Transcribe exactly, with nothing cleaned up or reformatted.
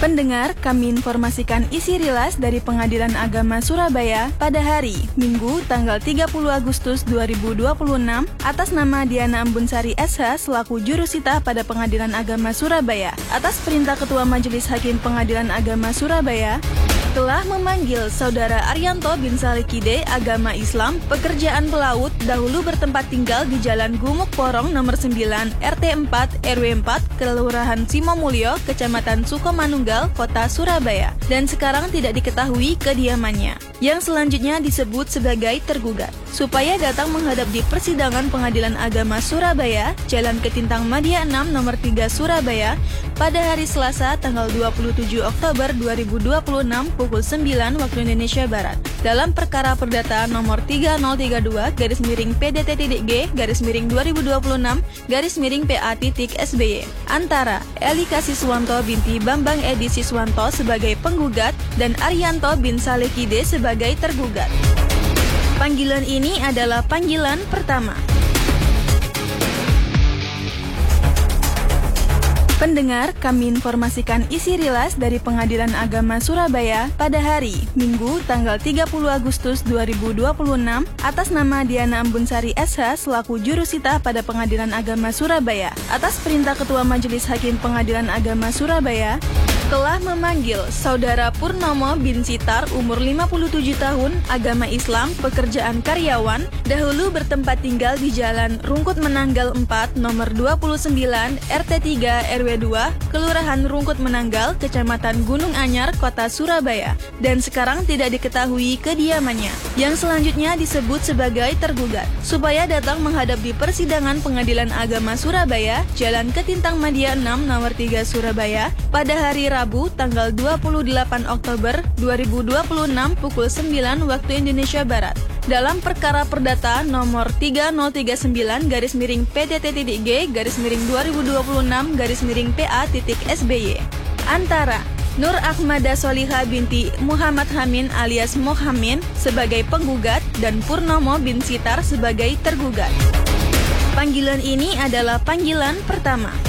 Pendengar, kami informasikan isi rilas dari Pengadilan Agama Surabaya pada hari Minggu tanggal tiga puluh Agustus dua ribu dua puluh enam atas nama Diana Ambunsari S H selaku jurusita pada Pengadilan Agama Surabaya. Atas perintah Ketua Majelis Hakim Pengadilan Agama Surabaya, telah memanggil Saudara Arianto bin Salikide, agama Islam, pekerjaan pelaut, dahulu bertempat tinggal di Jalan Gumuk Porong nomor sembilan, R T empat, R W empat, Kelurahan Simomulyo, Kecamatan Sukomanunggal, Kota Surabaya, dan sekarang tidak diketahui kediamannya, yang selanjutnya disebut sebagai tergugat, supaya datang menghadap di persidangan Pengadilan Agama Surabaya, Jalan Ketintang Madia enam nomor tiga Surabaya, pada hari Selasa tanggal dua puluh tujuh Oktober dua ribu dua puluh enam pukul sembilan waktu Indonesia Barat, dalam perkara perdata nomor tiga nol tiga dua garis miring P D T G garis miring dua ribu dua puluh enam garis miring P A titik S B Y antara Elika Siswanto binti Bambang Edi Siswanto sebagai penggugat dan Arianto bin Salikide sebagai tergugat. Panggilan ini adalah panggilan pertama. Pendengar, kami informasikan isi rilas dari Pengadilan Agama Surabaya pada hari Minggu tanggal tiga puluh Agustus dua ribu dua puluh enam atas nama Diana Ambunsari S H selaku jurusita pada Pengadilan Agama Surabaya. Atas perintah Ketua Majelis Hakim Pengadilan Agama Surabaya, telah memanggil Saudara Purnomo bin Sitar, umur lima puluh tujuh tahun, agama Islam, pekerjaan karyawan, dahulu bertempat tinggal di Jalan Rungkut Menanggal empat, nomor dua puluh sembilan, R T tiga, R W dua, Kelurahan Rungkut Menanggal, Kecamatan Gunung Anyar, Kota Surabaya, dan sekarang tidak diketahui kediamannya, yang selanjutnya disebut sebagai tergugat, supaya datang menghadap di persidangan Pengadilan Agama Surabaya, Jalan Ketintang Madia enam, nomor tiga Surabaya, pada hari Rabu tanggal dua puluh delapan Oktober dua ribu dua puluh enam pukul sembilan waktu Indonesia Barat, dalam perkara perdata nomor tiga nol tiga sembilan garis miring P D T G garis miring dua ribu dua puluh enam garis miring P A titik S B Y antara Nur Ahmada Soliha binti Muhammad Hamin alias Mohamin sebagai penggugat dan Purnomo bin Sitar sebagai tergugat. Panggilan ini adalah panggilan pertama.